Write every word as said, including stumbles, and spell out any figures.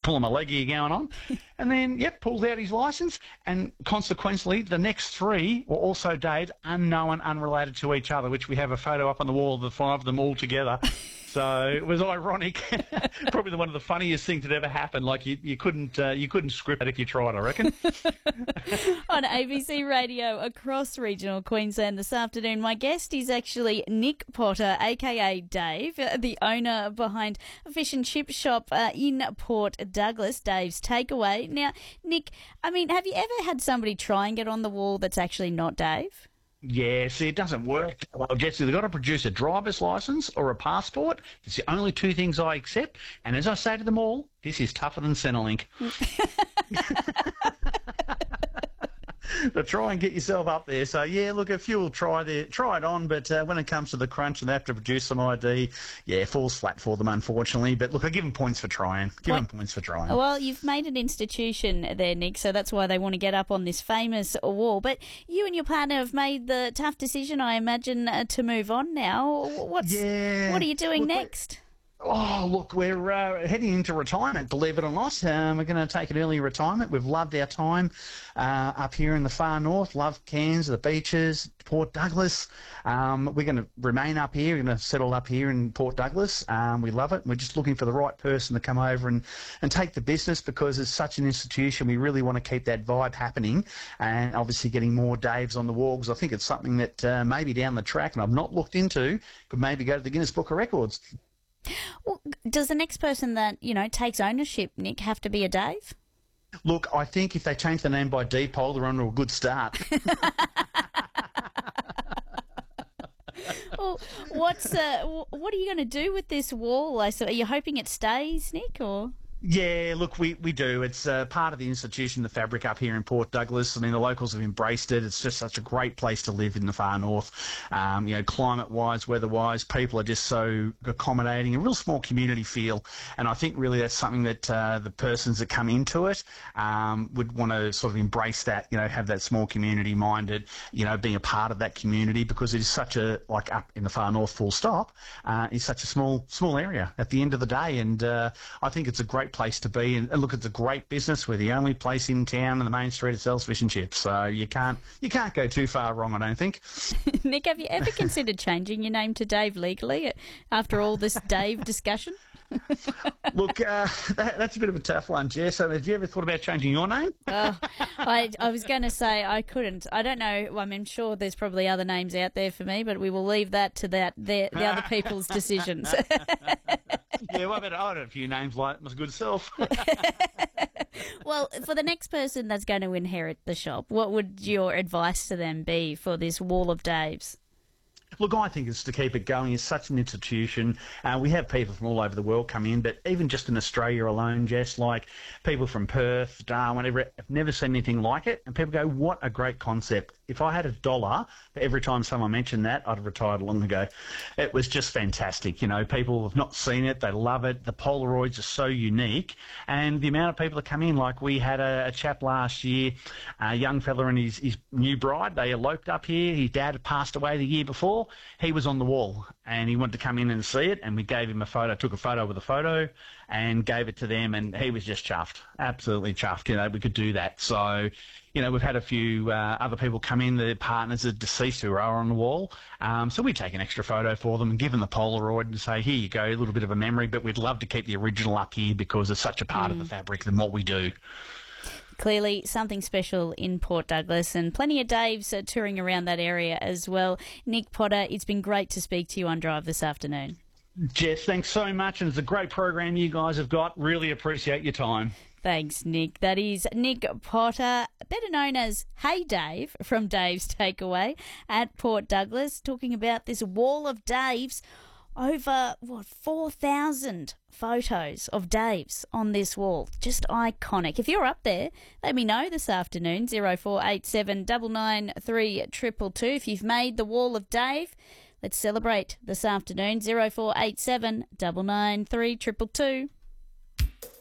pulling my leg here going on. And then, yep, pulls out his licence, and consequently, the next three were also Dave, unknown, unrelated to each other, which we have a photo up on the wall of the five of them all together. So it was ironic. Probably the one of the funniest things that ever happened. Like you, you couldn't, uh, you couldn't script it if you tried, I reckon. On A B C Radio across regional Queensland this afternoon, my guest is actually Nick Potter, aka Dave, the owner behind a fish and chip shop uh, in Port Douglas, Dave's Takeaway. Now, Nick, I mean, have you ever had somebody try and get on the wall that's actually not Dave? Yeah, see, it doesn't work. Well, Jesse, they've got to produce a driver's licence or a passport. It's the only two things I accept. And as I say to them all, this is tougher than Centrelink. So try and get yourself up there. So, yeah, look, a few will try there, try it on, but uh, when it comes to the crunch and they have to produce some I D, yeah, it falls flat for them, unfortunately. But, look, I give them points for trying. Give What? them points for trying. Well, you've made an institution there, Nick, so that's why they want to get up on this famous wall. But you and your partner have made the tough decision, I imagine, uh, to move on now. What's, Yeah. What are you doing Look, next? Oh, look, we're uh, heading into retirement, believe it or not. Um, we're going to take an early retirement. We've loved our time uh, up here in the far north, loved Cairns, the beaches, Port Douglas. Um, we're going to remain up here. We're going to settle up here in Port Douglas. Um, we love it. We're just looking for the right person to come over and, and take the business, because it's such an institution. We really want to keep that vibe happening, and obviously getting more Daves on the wall, because I think it's something that uh, maybe down the track, and I've not looked into, could maybe go to the Guinness Book of Records. Well, does the next person that, you know, takes ownership, Nick, have to be a Dave? Look, I think if they change the name by Depol, they're on to a good start. Well, what's uh, what are you going to do with this wall? I so are you hoping it stays, Nick, or? Yeah, look, we, we do. It's uh, part of the institution, the fabric up here in Port Douglas. I mean, the locals have embraced it. It's just such a great place to live in the far north. Um, you know, climate-wise, weather-wise, people are just so accommodating, a real small community feel. And I think really that's something that uh, the persons that come into it um, would want to sort of embrace that, you know, have that small community minded, you know, being a part of that community, because it is such a, like up in the far north, full stop, uh, it's such a small, small area at the end of the day. And uh, I think it's a great place to be, and, and look, it's a great business. We're the only place in town on the main street that sells fish and chips, so you can't you can't go too far wrong, I don't think. Nick, have you ever considered changing your name to Dave legally after all this Dave discussion? Look, uh, that, that's a bit of a tough one, Jess. So have you ever thought about changing your name? Oh, I, I was going to say I couldn't. I don't know. Well, I'm sure there's probably other names out there for me, but we will leave that to that the, the other people's decisions. Yeah, well, I bet I had a few names like my good self. Well, for the next person that's going to inherit the shop, what would your advice to them be for this wall of Daves? Look, I think it's to keep it going. It's such an institution. Uh, we have people from all over the world come in, but even just in Australia alone, Jess, like people from Perth, Darwin, whatever, have never seen anything like it. And people go, what a great concept. If I had a dollar for every time someone mentioned that, I'd have retired long ago. It was just fantastic. You know, people have not seen it. They love it. The Polaroids are so unique. And the amount of people that come in, like we had a, a chap last year, a young fella and his, his new bride, they eloped up here. His dad had passed away the year before. He was on the wall and he wanted to come in and see it, and we gave him a photo, took a photo with a photo and gave it to them, and he was just chuffed, absolutely chuffed, you know, we could do that. So, you know, we've had a few uh, other people come in, their partners are deceased who are on the wall, um, so we take an extra photo for them and give them the Polaroid and say, here you go, a little bit of a memory, but we'd love to keep the original up here because it's such a part mm. of the fabric and what we do. Clearly something special in Port Douglas, and plenty of Daves uh, touring around that area as well. Nick Potter, it's been great to speak to you on Drive this afternoon. Jess, thanks so much, and it's a great program you guys have got. Really appreciate your time. Thanks, Nick. That is Nick Potter, better known as Hey Dave from Dave's Takeaway at Port Douglas, talking about this wall of Daves. Over, what, four thousand photos of Daves on this wall. Just iconic. If you're up there, let me know this afternoon, zero four eight seven nine nine three two two two. If you've made the wall of Dave, let's celebrate this afternoon, zero four eight seven nine nine three two two two.